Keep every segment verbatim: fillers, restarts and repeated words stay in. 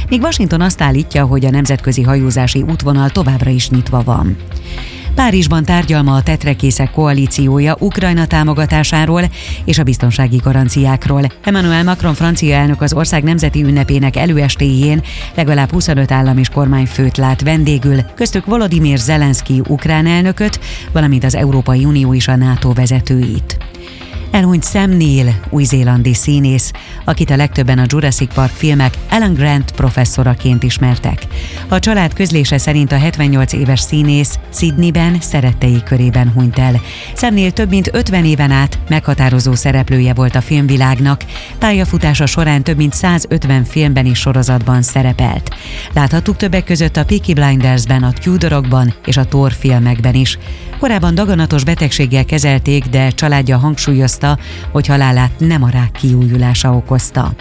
míg Washington azt állítja, hogy a nemzetközi hajózási útvonal továbbra is nyitva van. Párizsban tárgyal ma a tetrekészek koalíciója Ukrajna támogatásáról és a biztonsági garanciákról. Emmanuel Macron francia elnök az ország nemzeti ünnepének előestéjén legalább huszonöt állam és kormányfőt lát vendégül, köztük Volodymyr Zelenszky ukrán elnököt, valamint az Európai Unió és a NATO vezetőit. Elhunyt Sam Neill, új-zélandi színész, akit a legtöbben a Jurassic Park filmek Alan Grant professzoraként ismertek. A család közlése szerint a hetvennyolc éves színész Sydneyben szerettei körében hunyt el. Sam Neill több mint ötven éven át meghatározó szereplője volt a filmvilágnak, pályafutása során több mint százötven filmben és sorozatban szerepelt. Láthattuk többek között a Peaky Blindersben, a Tudorokban és a Thor filmekben is. Korábban daganatos betegséggel kezelték, de családja hangsúlyozta, hogy halálát nem a rák kiújulása okozta.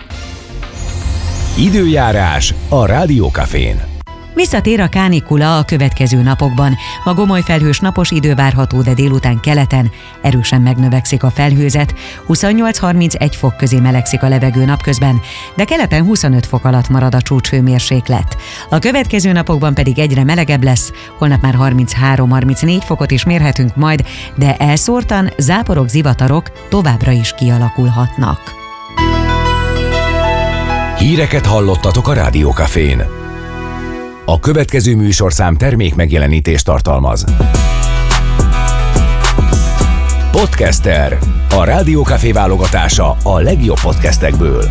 Időjárás a Rádiókafén. Visszatér a kánikula a következő napokban. Ma gomoly felhős napos idő várható, de délután keleten erősen megnövekszik a felhőzet. huszonnyolc-harmincegy fok közé melegszik a levegő napközben, de keleten huszonöt fok alatt marad a csúcshőmérséklet. A következő napokban pedig egyre melegebb lesz, holnap már harminchárom-harmincnégy fokot is mérhetünk majd, de elszórtan záporok, zivatarok továbbra is kialakulhatnak. Híreket hallottatok a Rádiókafén. A következő műsorszám termék megjelenítést tartalmaz. Podcaster. A Rádiókafé válogatása a legjobb podcastekből.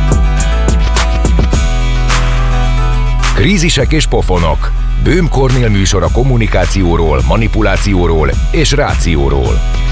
Krízisek és pofonok. Böhm Kornél műsor a kommunikációról, manipulációról és rációról.